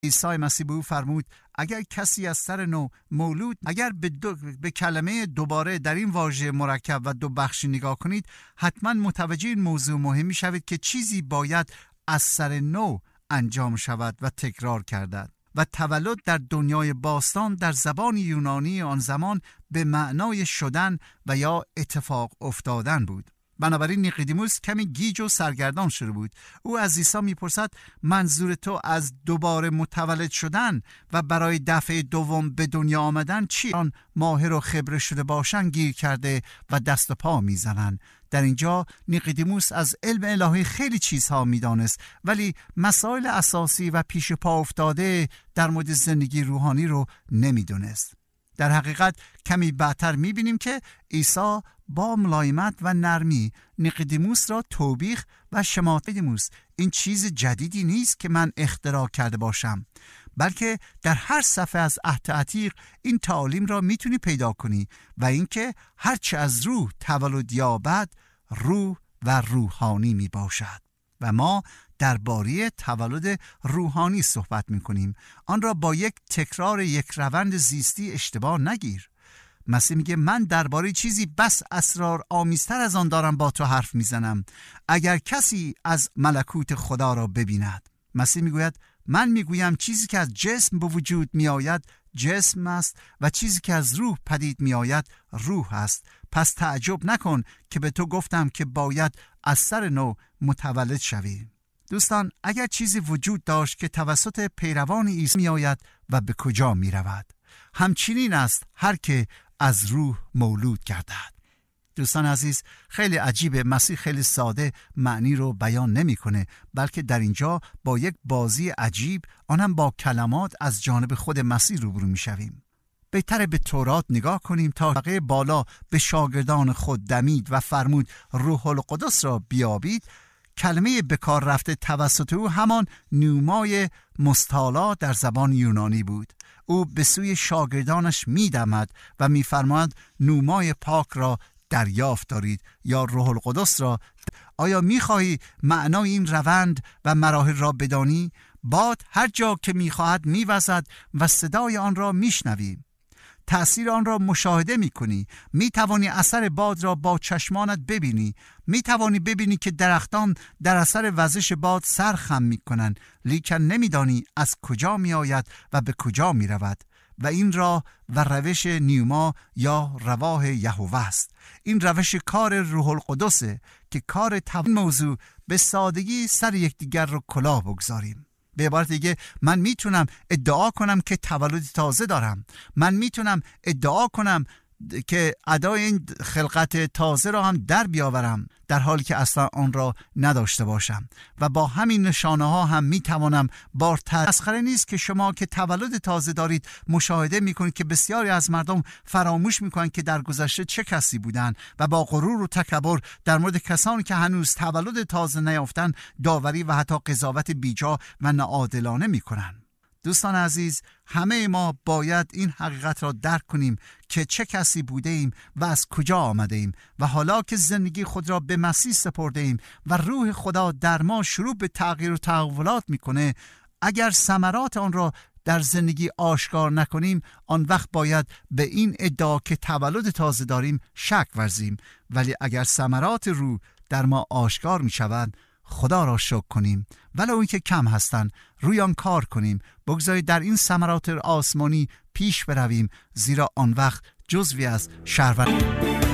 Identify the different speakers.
Speaker 1: عیسی مسیح به او فرمود اگر کسی از سر نو مولود، اگر به کلمه دوباره در این واژه مرکب و دو بخشی نگاه کنید، حتما متوجه این موضوع مهم می شوید که چیزی باید از سر نو انجام شود و تکرار گردد. و تولد در دنیای باستان در زبان یونانی آن زمان به معنای شدن و یا اتفاق افتادن بود. بنابراین نیقودیموس کمی گیج و سرگردان شده بود. او از عیسی میپرسد منظور تو از دوباره متولد شدن و برای دفعه دوم به دنیا آمدن چی؟ آن ماهر و خبره شده باشن گیر کرده و دست و پا میزنن. در اینجا نیقودیموس از علم الهی خیلی چیزها میدانست، ولی مسائل اساسی و پیش پا افتاده در مورد زندگی روحانی رو نمیدونست. در حقیقت کمی بعدتر میبینیم که عیسی با ملایمت و نرمی نیقودیموس را توبیخ و شماتت. نیقودیموس، این چیز جدیدی نیست که من اختراع کرده باشم، بلکه در هر صفحه از عهد عتیق این تعالیم را میتونی پیدا کنی و اینکه هرچه از روح تولد یابد روح و روحانی میباشد. و ما درباره تولد روحانی صحبت میکنیم. آن را با یک تکرار یک روند زیستی اشتباه نگیر. مسیح میگه من درباره چیزی بس اسرار آمیزتر از آن دارم با تو حرف میزنم. اگر کسی از ملکوت خدا را ببیند، مسیح میگوید من میگویم چیزی که از جسم به وجود میآید جسم است و چیزی که از روح پدید میآید روح است. پس تعجب نکن که به تو گفتم که باید از سر نو متولد شوی. دوستان، اگر چیزی وجود داشت که توسط پیروان عیسی میآید و به کجا میرود، همچنین است هر که از روح مولود گردد. دوستان عزیز، خیلی عجیبه، مسیح خیلی ساده معنی رو بیان نمیکنه، بلکه در اینجا با یک بازی عجیب، آنم با کلمات از جانب خود مسیح روبرو میشویم. بهتره به تورات نگاه کنیم تا طبقه بالا به شاگردان خود دمید و فرمود روح القدس را بیابید. کلمه بکار رفته توسط او همان نومای مستالا در زبان یونانی بود. او به سوی شاگردانش میدمد و میفرماید نومای پاک را دریافت دارید یا روح القدس را. آیا میخواهی معنای این روند و مراحل را بدانی؟ باد هر جا که میخواهد میوزد و صدای آن را میشنوی. تأثیر آن را مشاهده میکنی. میتوانی اثر باد را با چشمانت ببینی. میتوانی ببینی که درختان در اثر وزش باد سر خم میکنند، لیکن نمیدانی از کجا میآید و به کجا میرود. و این راه و روش نیوما یا رواح یهوه است. این روش کار روح القدسه که کار این موضوع به سادگی سر یکدیگر رو کلاه بگذاریم. به عبارت دیگه، من میتونم ادعا کنم که تولد تازه دارم. من میتونم ادعا کنم که ادای این خلقت تازه را هم در بیاورم، در حالی که اصلا آن را نداشته باشم. و با همین نشانه ها هم میتوانم تسخیری نیست که شما که تولد تازه دارید مشاهده میکنید که بسیاری از مردم فراموش میکنند که در گذشته چه کسی بودند و با غرور و تکبر در مورد کسانی که هنوز تولد تازه نیافتند داوری و حتی قضاوت بیجا و ناعادلانه میکنند. دوستان عزیز، همه ما باید این حقیقت را درک کنیم که چه کسی بوده ایم و از کجا آمده ایم و حالا که زندگی خود را به مسیح سپرده ایم و روح خدا در ما شروع به تغییر و تحولات میکنه، اگر ثمرات آن را در زندگی آشکار نکنیم، آن وقت باید به این ادعا که تولد تازه داریم شک ورزیم. ولی اگر ثمرات روح در ما آشکار میشوند، خدا را شکر کنیم، ولو این که کم هستند، روی آن کار کنیم. بگذارید در این ثمرات آسمانی پیش برویم، زیرا آن وقت جزوی از شهروند